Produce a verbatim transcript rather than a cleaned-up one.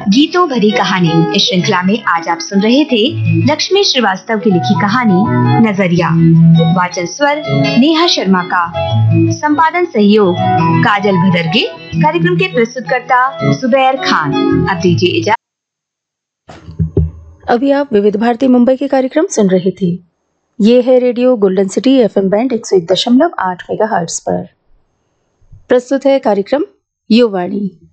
गीतों भरी कहानी। इस श्रृंखला में आज आप सुन रहे थे लक्ष्मी श्रीवास्तव की लिखी कहानी नजरिया। वाचन स्वर नेहा शर्मा का, संपादन सहयोग काजल भदरगे। कार्यक्रम के प्रस्तुतकर्ता जुबैर खान। अब दीजिए इजाजत। अभी आप विविध भारती मुंबई के कार्यक्रम सुन रहे थे। ये है radio golden city FM band एक सौ एक दशमलव आठ मेगाहर्ट्ज पर। प्रस्तुत है कार्यक्रम युवाणी।